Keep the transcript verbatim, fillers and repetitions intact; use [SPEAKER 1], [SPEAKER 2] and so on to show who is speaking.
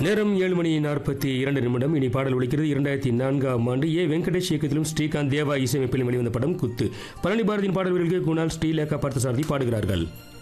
[SPEAKER 1] நேரம் ஏழு மணி நாற்பத்தி இரண்டு நிமிடம். இனி பாடல் ஒலிக்கிறது. இரண்டாயிரத்தி நான்காம் ஆண்டு ஏ வெங்கடேஷ் இயக்கத்திலும் ஸ்ரீகாந்த் தேவா இசையமைப்பிலும் வெளிவந்த படம் குத்து. பழனி பாரதியின் பாடல்களுக்கு குணால், ஸ்ரீலேகா பார்த்தசாரதி பாடுகிறார்கள்.